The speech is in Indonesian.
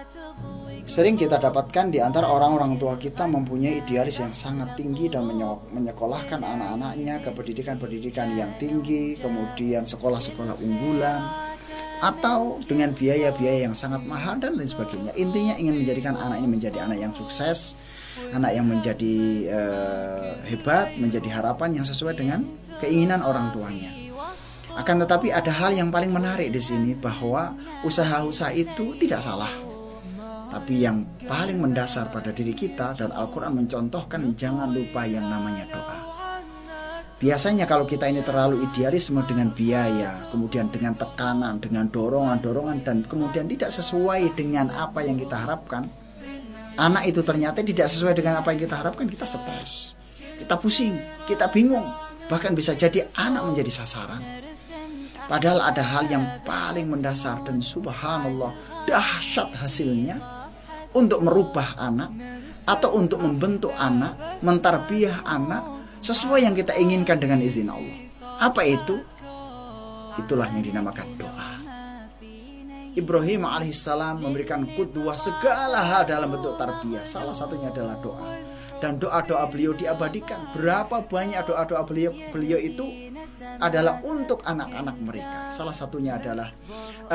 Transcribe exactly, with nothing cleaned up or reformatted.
Sering kita dapatkan di antara orang-orang tua kita mempunyai idealis yang sangat tinggi dan menyekolahkan anak-anaknya ke pendidikan-pendidikan yang tinggi, kemudian sekolah-sekolah unggulan, atau dengan biaya-biaya yang sangat mahal dan lain sebagainya. Intinya ingin menjadikan anak ini menjadi anak yang sukses, anak yang menjadi eh, hebat, menjadi harapan yang sesuai dengan keinginan orang tuanya. Akan tetapi ada hal yang paling menarik di sini, bahwa usaha-usaha itu tidak salah. Tapi yang paling mendasar pada diri kita, dan Al-Quran mencontohkan, jangan lupa yang namanya doa. Biasanya kalau kita ini terlalu idealisme dengan biaya, kemudian dengan tekanan, dengan dorongan-dorongan, dan kemudian tidak sesuai dengan apa yang kita harapkan, anak itu ternyata tidak sesuai dengan apa yang kita harapkan, kita stres, kita pusing, kita bingung, bahkan bisa jadi anak menjadi sasaran. Padahal ada hal yang paling mendasar dan subhanallah dahsyat hasilnya untuk merubah anak atau untuk membentuk anak, mentarbiyah anak sesuai yang kita inginkan dengan izin Allah. Apa itu? Itulah yang dinamakan doa. Ibrahim alaihissalam memberikan qudwah segala hal dalam bentuk tarbiyah. Salah satunya adalah doa. Dan doa-doa beliau diabadikan. Berapa banyak doa-doa beliau beliau itu adalah untuk anak-anak mereka. Salah satunya adalah